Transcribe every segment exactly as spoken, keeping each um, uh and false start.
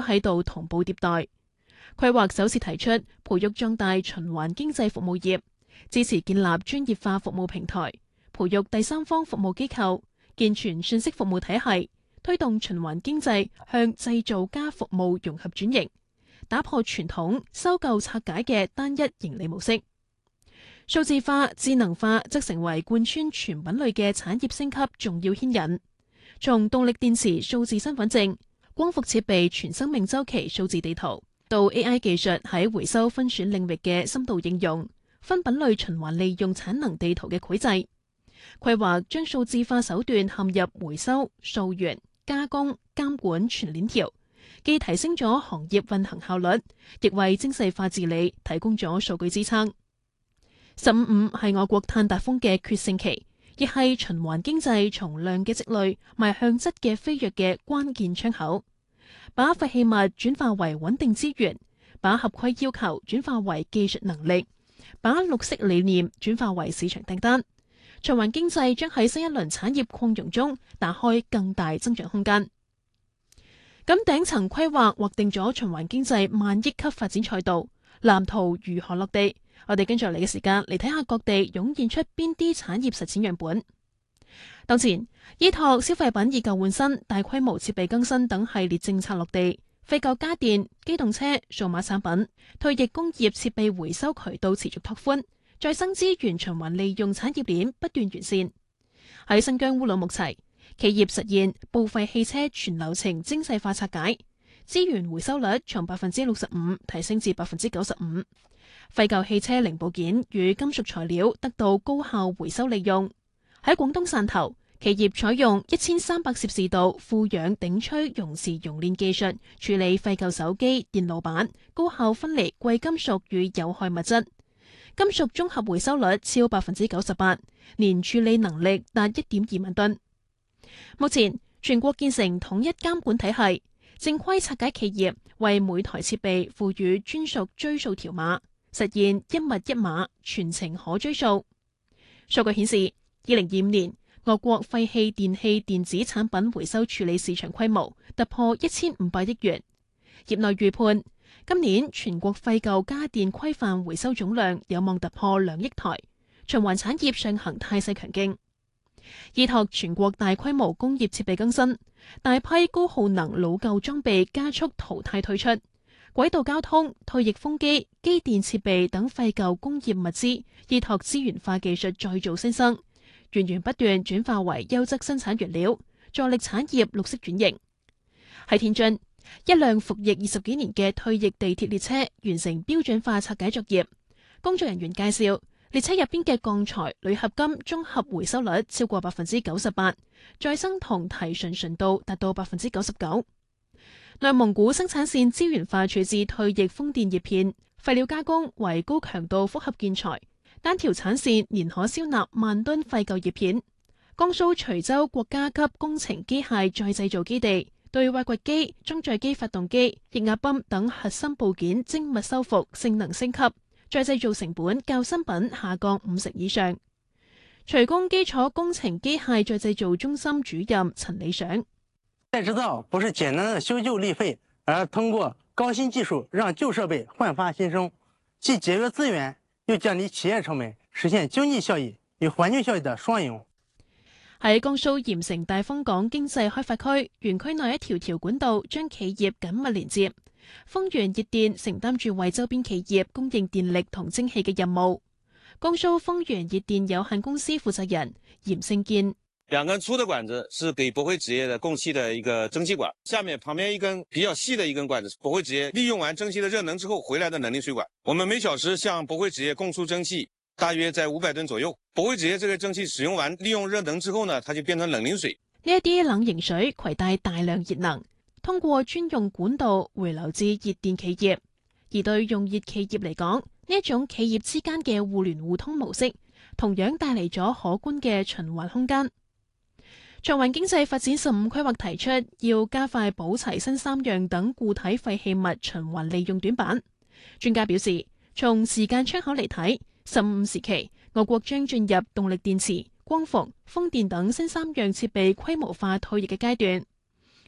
都喺度同步迭代。規劃首次提出培育壯大循環經濟服務業，支持建立專業化服務平台，培育第三方服務機構，健全信息服務體系，推動循環經濟向製造加服務融合轉型，打破傳統收購拆解嘅單一盈利模式。數字化、智能化則成為貫穿全品類嘅產業升級重要牽引。從動力電池數字身份證、光伏設備全生命週期數字地圖，到 A I 技術喺回收分選領域嘅深度應用，分品類循環利用產能地圖嘅繪製，規劃將數字化手段嵌入回收、溯源、加工、監管全鏈條，既提升咗行業運行效率，亦為精細化治理提供咗數據支撐。十五五係我國碳達峰嘅決勝期，亦係循環經濟從量嘅積累邁向質嘅飛躍嘅關鍵窗口。把廢棄物轉化為穩定資源，把合規要求轉化為技術能力，把綠色理念轉化為市場訂單。循環經濟將喺新一輪產業擴容中打開更大增長空間。咁頂層規劃劃定咗循環經濟萬億級發展賽道，藍圖如何落地？我哋跟住嚟嘅時間嚟睇下各地湧現出邊啲產業實踐樣本。當前，依託消費品以舊換新、大規模設備更新等系列政策落地，廢舊家電、機動車、數碼產品、退役工業設備回收渠道持續拓寬，再生資源循環利用產業鏈不斷完善。喺新疆烏魯木齊，企業實現報廢汽車全流程精細化拆解，資源回收率從百分之六十五提升至百分之九十五，廢舊汽車零部件與金屬材料得到高效回收利用。喺廣東汕頭，企業採用一千三百攝氏度負氧頂吹熔時熔煉技術處理廢舊手機、電路板，高效分離貴金屬與有害物質，金屬綜合回收率超百分之九十八，年處理能力達一點二萬噸。目前全國建成統一監管體系，正規拆解企業為每台設備賦予專屬追溯條碼，實現一物一碼，全程可追溯。數據顯示，二零二五年，我國廢棄電器電子產品回收處理市場規模突破一千五百億元。業內預判，今年全國廢舊家電規範回收總量有望突破兩億台，循環產業上行態勢強勁。依託全國大規模工業設備更新，大批高耗能老舊裝備加速淘汰退出，軌道交通、退役風機、機電設備等廢舊工業物資，依託資源化技術再造新生，源源不斷轉化為優質生產原料，助力產業綠色轉型。喺天津，一輛服役二十幾年嘅退役地鐵列車完成標準化拆解作業。工作人員介紹，列車入邊嘅鋼材、鋁合金綜合回收率超過百分之九十八，再生銅提純純度達到百分之九十九。內蒙古生產線資源化處置退役風電葉片，廢料加工為高強度複合建材。單條產線年可銷納萬噸廢舊葉片。江蘇徐州國家級工程機械再製造基地對挖掘機、裝載機發動機、液壓泵等核心部件精密修復，性能升級，再製造成本較新品下降五成以上。徐工基礎工程機械再製造中心主任陳理想： 再製造不是簡單的修舊立廢，而通過高新技術讓舊設備煥發新生，既節約資源，又降低企業成本，實現經濟效益與環境效益的雙贏。 喺江蘇鹽城大風港經濟開發區，園區內一條條管道將企業緊密連接。豐源熱電承擔住為周邊企業供應電力同蒸汽嘅任務。江蘇豐源熱電有限公司負責人嚴勝建： 兩根粗的管子是給駁輝紙業的供氣的一個蒸汽管，下面旁邊一根比較細的一根管子，駁輝紙業利用完蒸汽的熱能之後回來的冷凝水管。我們每小時向駁輝紙業供出蒸汽大約在五百噸左右。駁輝紙業這個蒸汽使用完，利用熱能之後呢，它就變成冷凝水。 呢一啲冷凝水攜帶大量熱能，通過專用管道回流至熱電企業。而對用熱企業嚟講，呢一種企業之間嘅互聯互通模式，同樣帶嚟咗可觀嘅循環空間。循環經濟發展十五規劃提出，要加快補齊新三樣等固體廢棄物循環利用短板。專家表示，從時間窗口嚟睇，十五時期我國將進入動力電池、光伏、風電等新三樣設備規模化退役嘅階段。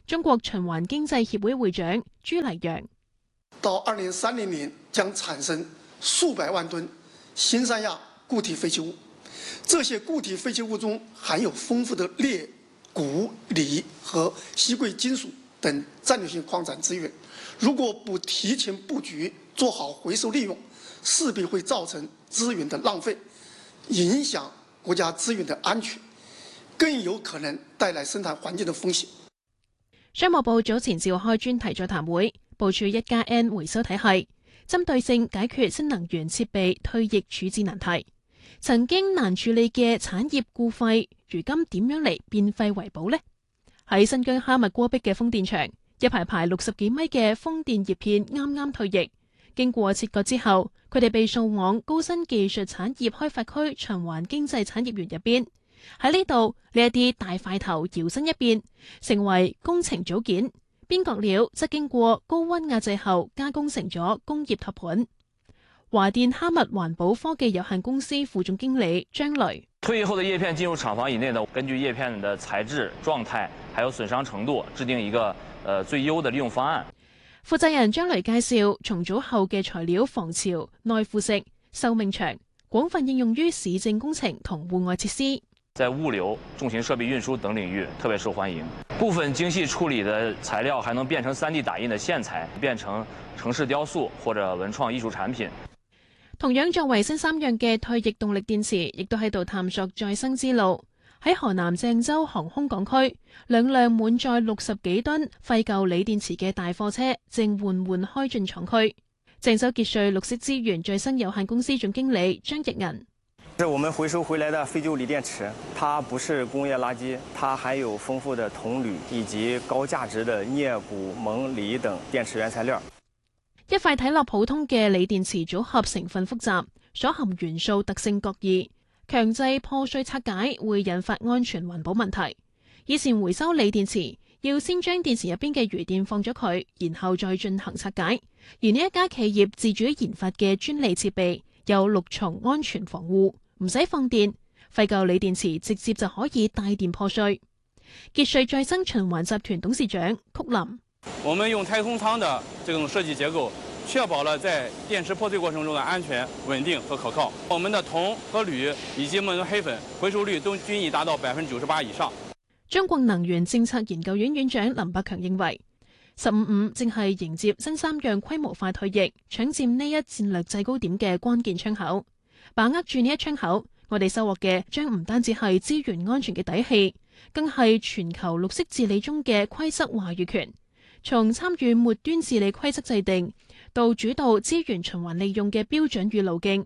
中國循環經濟協會會長朱黎陽： 到二零三零年將產生數百萬噸新三亞固體廢棄物，這些固體廢棄物中含有豐富的鎳、鈷、鋰和稀貴金屬等戰略性礦產資源。如果不提前佈局，做好回收利用，勢必會造成資源的浪費，影響國家資源的安全，更有可能帶來生態環境的風險。 商務部早前召開專題座談會，部署一加 N 回收體系，針對性解決新能源設備退役處置難題。曾經難處理嘅產業固廢，如今點樣嚟變廢為寶呢？喺新疆哈密戈壁嘅風電場，一排排六十幾米嘅風電葉片啱啱退役，經過切割之後，佢哋被送往高新技術產業開發區循環經濟產業園入邊。喺呢度，呢一啲大塊頭搖身一變，成為工程組件；邊角料則經過高溫壓製後加工成咗工業托盤。華電哈密環保科技有限公司副總經理張雷： 退役後的葉片進入廠房以內呢，根據葉片的材質、狀態，還有損傷程度，制定一個呃最優的利用方案。 負責人張雷介紹，重組後嘅材料防潮、耐腐蝕、壽命長，廣泛應用於市政工程同戶外設施。 在物流、重型設備運輸等領域特別受歡迎。部分精細處理的材料還能變成三 D 打印的線材，變成城市雕塑或者文創藝術產品。 同樣作為新三樣嘅退役動力電池，亦都喺度探索再生之路。喺河南鄭州航空港區，兩輛滿載六十幾噸廢舊鋰電池嘅大貨車正緩緩開進廠區。鄭州傑瑞綠色資源再生有限公司總經理張逸銀： 是我們回收回來的廢舊鋰電池，它不是工業垃圾，它含有豐富的銅、鋁以及高價值的鎳、鈷、錳、鋰等電池原材料。 一塊睇落普通嘅鋰電池組合成分複雜，所含元素特性各異，強制破碎拆解會引發安全環保問題。以前回收鋰電池要先將電池入邊嘅餘電放咗佢，然後再進行拆解。而呢一家企業自主研發嘅專利設備有六重安全防護，唔使放電，廢舊鋰電池直接就可以帶電破碎。傑瑞再生循環集團董事長曲林： 我們用太空艙的這種設計結構，確保了在電池破碎過程中的安全、穩定和可靠。我們的銅和鋁以及我們的黑粉回收率都均已達到百分之九十八以上。 中國能源政策研究院院長林百強認為，十五五正係迎接新三樣規模化退役、搶佔呢一戰略制高點嘅關鍵窗口。把握住呢一窗口，我哋收穫嘅將唔單止係資源安全嘅底氣，更係全球綠色治理中嘅規則話語權。從參與末端治理規則制定，到主導資源循環利用嘅標準與路徑。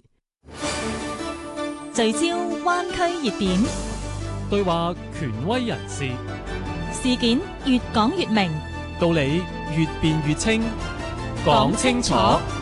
聚焦灣區熱點， 對話權威人士， 事件越講越明， 道理越辯越清，講清楚。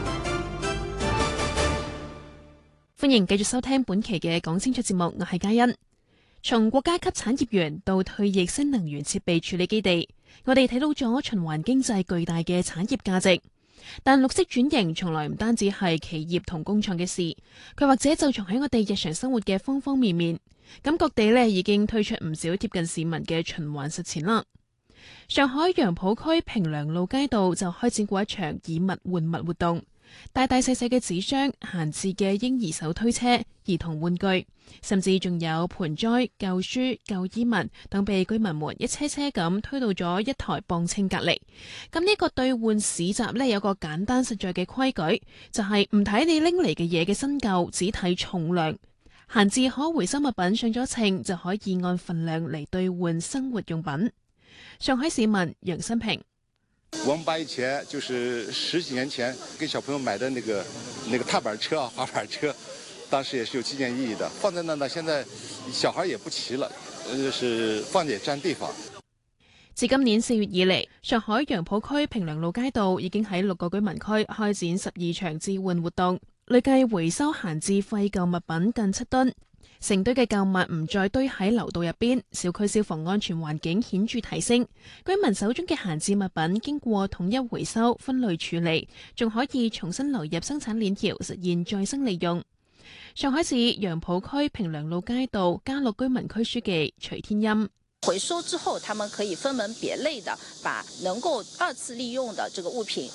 歡迎繼續收聽本期嘅講清楚節目，我係嘉欣。從國家級產業園到退役新能源設備處理基地，我哋睇到咗循環經濟巨大嘅產業價值。但綠色轉型從來唔單止係企業同工廠嘅事，佢或者就藏喺我哋日常生活嘅方方面面。咁各地呢已經推出唔少貼近市民嘅循環實踐啦。上海楊浦區平涼路街道就開展過一場以物換物活動。大大細細嘅紙張、閒置嘅嬰兒手推車、兒童玩具，甚至仲有盆栽、舊書、舊衣物等，被居民們一車車咁推到咗一台磅秤隔離。咁呢個兌換市集呢，有個簡單實在嘅規矩，就係唔睇你拎嚟嘅嘢嘅新舊，只睇重量。閒置可回收物品上咗秤，就可以按份量嚟兌換生活用品。上海市民楊新平： 我們把以前就是十幾年前給小朋友買的那個那個踏板車啊、滑板車，當時也是有紀念意義的，放在那呢，現在小孩也不騎了，呃，是放也佔地方。 自今年四月以嚟，上海楊浦區平涼路街道已經喺六個居民區開展十二場置換活動，累計回收閒置廢舊物品近七噸。成堆嘅舊物唔再堆喺樓道入邊，小區消防安全環境顯著提升。居民手中嘅閒置物品經過統一回收、分類處理，仲可以重新流入生產鏈條，實現再生利用。上海市楊浦區平涼路街道嘉樂居民區書記徐天音： 回收之后，他们可以分门别类的把能够二次利用的这个物品